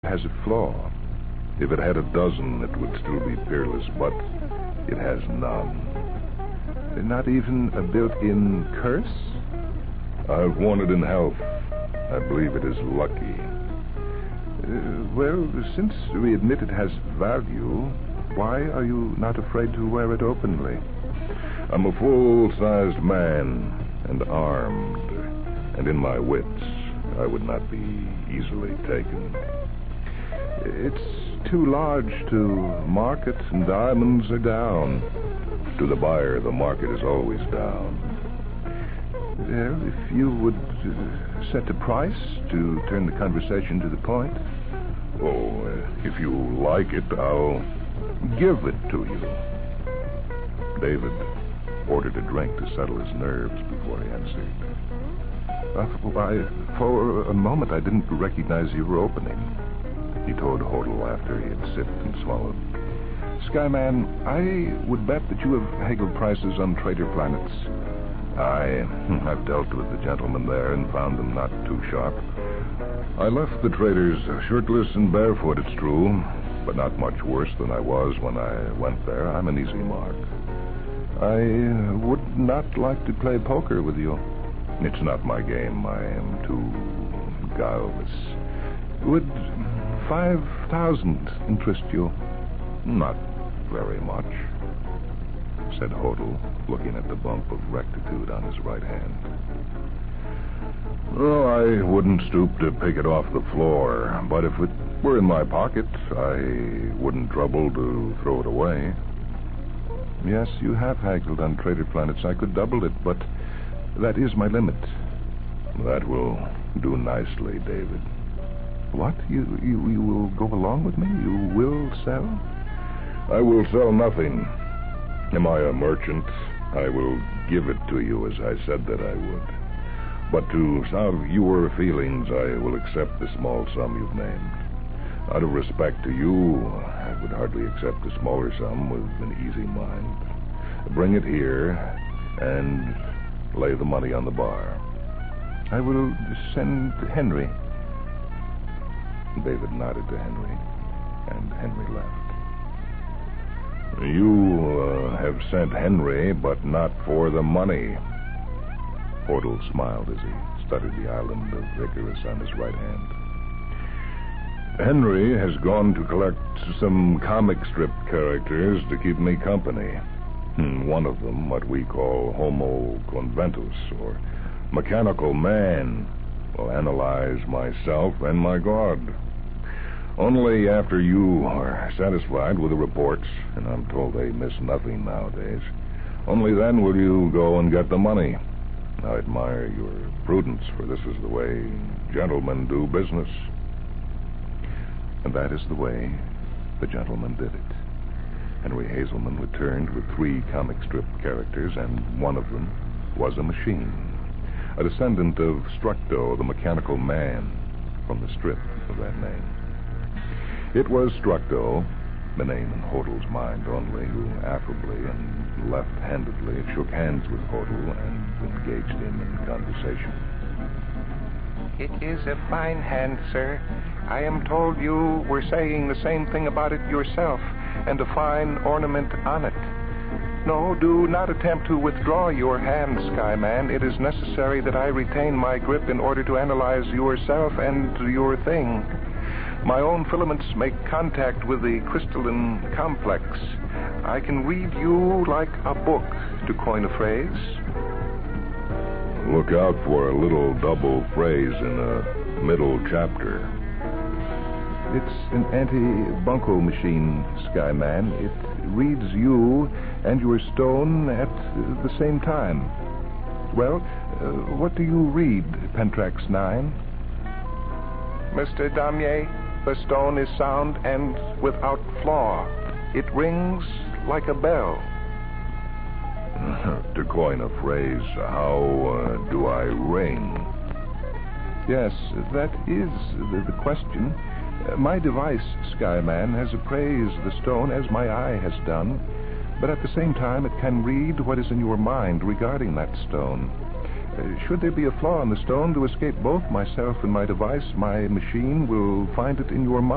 has a flaw. If it had a dozen, it would still be peerless, but it has none. Not even a built-in curse? I've won it in health. I believe it is lucky. Well, since we admit it has value, why are you not afraid to wear it openly? I'm a full-sized man and armed, and in my wits, I would not be easily taken. It's too large to market, and diamonds are down. To the buyer, the market is always down. Well, if you would set a price to turn the conversation to the point. Oh, if you like it, I'll give it to you. David ordered a drink to settle his nerves before he answered. For a moment, I didn't recognize your opening, he told Hodel after he had sipped and swallowed. Skyman, I would bet that you have haggled prices on Trader Planets. I've dealt with the gentlemen there and found them not too sharp. I left the traders shirtless and barefoot, it's true, but not much worse than I was when I went there. I'm an easy mark. I would not like to play poker with you. It's not my game. I am too guileless. Would 5,000 interest you? Not very much, said Hodel, looking at the bump of rectitude on his right hand. Oh, I wouldn't stoop to pick it off the floor, but if it were in my pocket, I wouldn't trouble to throw it away. Yes, you have haggled on Trader Planets. I could double it, but that is my limit. That will do nicely, David. What? You will go along with me? You will sell? I will sell nothing. Am I a merchant? I will give it to you as I said that I would. But to salve your feelings, I will accept the small sum you've named. Out of respect to you, I would hardly accept a smaller sum with an easy mind. Bring it here and lay the money on the bar. I will send Henry. David nodded to Henry, and Henry left. You have sent Henry, but not for the money. Hodel smiled as he studied the island of Icarus on his right hand. Henry has gone to collect some comic strip characters to keep me company. One of them, what we call Homo Conventus, or Mechanical Man, will analyze myself and my God. Only after you are satisfied with the reports, and I'm told they miss nothing nowadays, only then will you go and get the money. I admire your prudence, for this is the way gentlemen do business. And that is the way the gentleman did it. Henry Hazelman returned with 3 comic strip characters, and one of them was a machine, a descendant of Structo, the Mechanical Man, from the strip of that name. It was Structo, the name in Hodel's mind only, who affably and left-handedly shook hands with Hodel and engaged him in conversation. It is a fine hand, sir. I am told you were saying the same thing about it yourself, and a fine ornament on it. No, do not attempt to withdraw your hand, Skyman. It is necessary that I retain my grip in order to analyze yourself and your thing. My own filaments make contact with the crystalline complex. I can read you like a book, to coin a phrase. Look out for a little double phrase in a middle chapter. It's an anti-bunco machine, Skyman. It reads you and your stone at the same time. Well, what do you read, Pentrax 9? Mr. Damier, the stone is sound and without flaw. It rings like a bell. To coin a phrase, how do I ring? Yes, that is the question. My device, Skyman, has appraised the stone as my eye has done, but at the same time it can read what is in your mind regarding that stone. Should there be a flaw in the stone, to escape both myself and my device, my machine will find it in your mind.